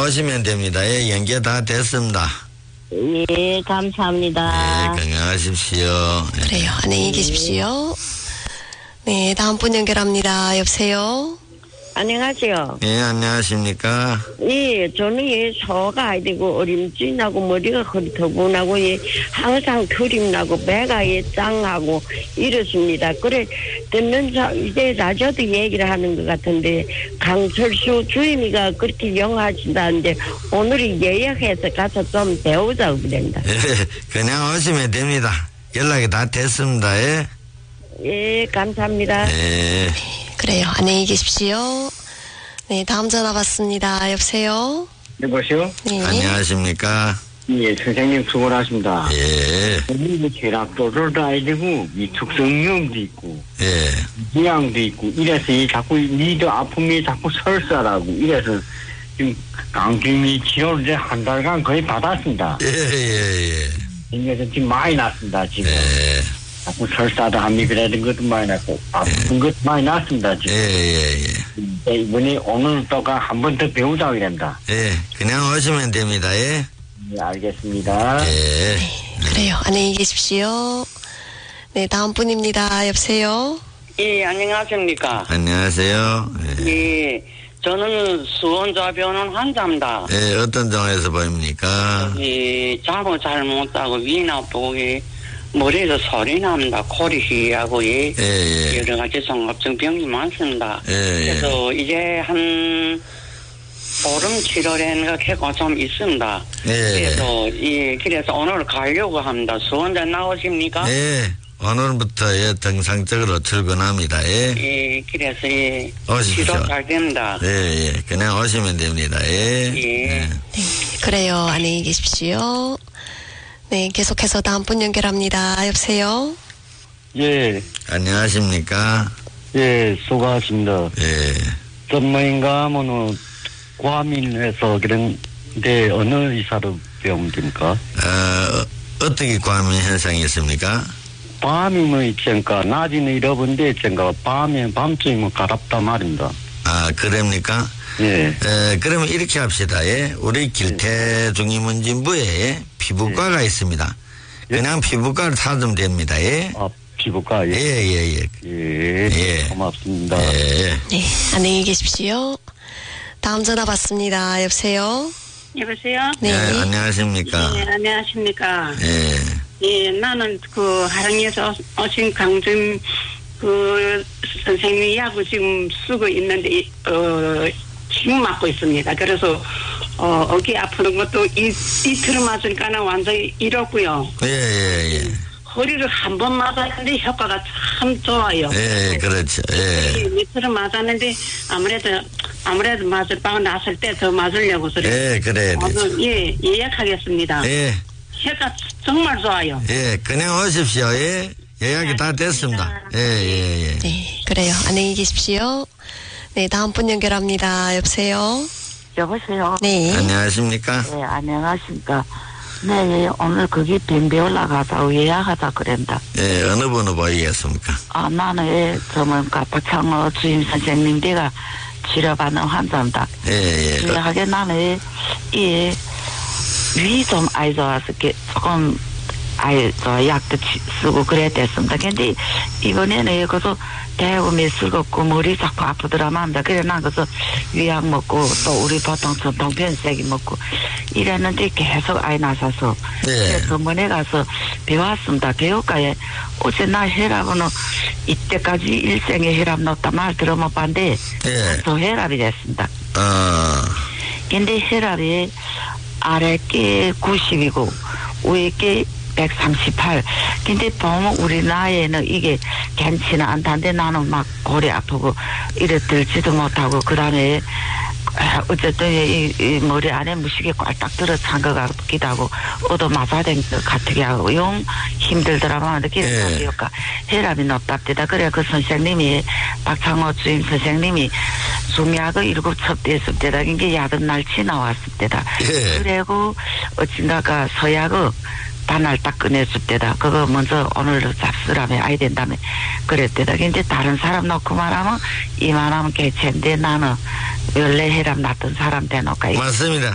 오시면 됩니다. 예, 연계 다 됐습니다. 예, 감사합니다. 네, 건강하십시오. 예. 그래요. 안녕히 계십시오. 네, 다음 분 연결합니다. 여보세요? 안녕하세요. 예, 안녕하십니까? 예, 저는 소화가 안 되고 어림짐나고 머리가 허리터분하고 항상 트림나고 배가 짱하고 이렇습니다. 그래 듣는 이제 라디오도 얘기를 하는 것 같은데 강철수 주임이가 그렇게 영하신다는데 오늘 예약해서 가서 좀 배우자고 그랬다. 예, 그냥 오시면 됩니다. 연락이 다 됐습니다. 예. 예, 감사합니다. 예. 그래요. 안녕히 계십시오. 네, 다음 전화 받습니다. 여보세요? 여보세요? 네. 안녕하십니까? 예, 선생님 수고하십니다. 예. 이 혈압도도 아니고 이 특성명도 있고 예. 기양도 있고 이래서 자꾸 니도 아픔이 자꾸 설사라고 이래서 지금 강심이 치료를 이제 한 달간 거의 받았습니다. 예. 그래서 지금 많이 났습니다. 지금 예. 자꾸 설사도 한미그라든 것도 많이 났고 아픈 것도 많이 났습니다. 지금. 예. 이번에 오늘 또가 한 번 더 배우자고 이랍니다. 예. 그냥 오시면 됩니다. 예. 네, 알겠습니다. 예. 그래요. 안녕히 계십시오. 네, 다음 분입니다. 여보세요? 예, 안녕하십니까. 안녕하세요. 예. 예, 저는 수원좌변은 환자입니다. 예, 어떤 종에서 보입니까? 예, 잠을 잘 못 자고 위 나쁘고 머리에서 소리 납니다. 코리 휘하고 예. 여러 가지 종합성 병이 많습니다. 예. 그래서 이제 한 보름 7월에는 개가 좀 있습니다. 예. 그래서 오늘 가려고 합니다. 수원자 나오십니까? 예. 오늘부터 예, 정상적으로 출근합니다. 예. 예, 그래서 오십시오. 치료 잘 됩니다. 예. 그냥 오시면 됩니다. 예. 예. 네, 그래요. 안녕히 계십시오. 네, 계속해서 다음 분 연결합니다. 여보세요? 예, 안녕하십니까? 예, 수고하십니다. 예. 전문인가 하면은 과민해서 그런데 어느 의사로 배우면 됩니까? 어떻게 과민 현상이 있습니까? 밤이면 있으니까 낮에는 잃어본데 있으니까 밤쯤이면 가랍다 말입니다. 아, 그럽니까? 예. 그러면 이렇게 합시다. 예. 우리 길태중이문진부에 피부과가 있습니다. 그냥 피부과를 찾으면 됩니다. 예. 아, 피부과, 예. 예. 예. 고맙습니다. 예. 네, 안녕히 계십시오. 다음 전화 받습니다. 여보세요? 여보세요? 네. 예, 안녕하십니까? 네, 안녕하십니까? 예. 예, 나는 하랑에서 오신 강준 선생님이 약을 지금 쓰고 있는데, 침 맞고 있습니다. 그래서, 어깨 아프는 것도 이틀 맞으니까는 완전히 잃었고요. 예. 허리를 한 번 맞았는데 효과가 참 좋아요. 예, 그렇죠. 예. 이틀을 맞았는데 아무래도 맞을 바가 났을 때 더 맞으려고 그래요. 예, 그래야 되죠. 예, 예약하겠습니다. 예. 효과 정말 좋아요. 예, 그냥 오십시오. 예. 예약이 다 됐습니다. 예. 네, 그래요. 안녕히 계십시오. 네, 다음 분 연결합니다. 여보세요? 여보세요? 네. 안녕하십니까? 네, 안녕하십니까. 네, 오늘 거기 뱀배 올라가서 예약하자 그랬다. 예, 어느 분을 보이겠습니까? 아, 나는 전문가 박창호 주임 선생님 댁가 치료받는 환자입니다. 예. 예약하게 나는 위 좀 아이 좋아서 조금 아이 약도 쓰고 그래야 됐습니다. 근데 이번에는 그래서 대구미 슬겁고 머리 자꾸 아프더라만 합니다. 그래 난 그래서 위약 먹고 또 우리 보통 전통 변색이 먹고 이랬는데 계속 아이 나서서 병원에 가서 배웠습니다. 배울까에 어제 나 혈압은 이때까지 일생에 혈압 넣었다 말 들어못 봤는데 저 혈압이 됐습니다. 근데 혈압이 아래께 90이고 위에 138. 근데 보면 우리 나이에는 이게 괜찮지는 않다는데 나는 막 골이 아프고 이래 들지도 못하고 그 다음에 어쨌든 이 머리 안에 무식이 꽉딱 들어 찬 것 같기도 하고 얻어 맞아댄 것 같기도 하고 영 힘들더라고요. 그래서 혈압이 높답니다. 그래 그 선생님이 박창호 주임 선생님이 중약을 7첩 됐을 때다. 이게 야든 날치 나왔을 때다. 그리고 어딘가가 서약을 단알 딱 꺼내줄 때다. 그거 먼저 오늘로 잡수라며 아이 된다며 그랬대다. 근데 다른 사람 놓고 말하면 이만하면 개체인데 나는 원래 혈압 났던 사람 대놓고 맞습니다.